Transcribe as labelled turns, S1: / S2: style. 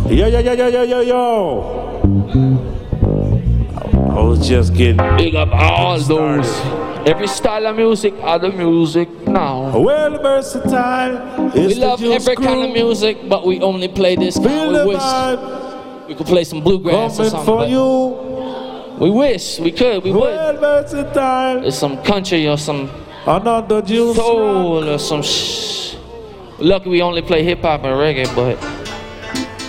S1: Yo. I was just getting
S2: Big up all
S1: started.
S2: those. Every style of music, other music now.
S1: Well versatile.
S2: We love every kind of music, but we only play this kind.
S1: Feel
S2: We
S1: the
S2: wish
S1: vibe
S2: we could play some bluegrass or
S1: coming
S2: something.
S1: for
S2: but
S1: you.
S2: we wish we could, we would.
S1: Well versatile.
S2: There's some country or some
S1: Another juice.
S2: soul or some Lucky we only play hip hop and reggae, but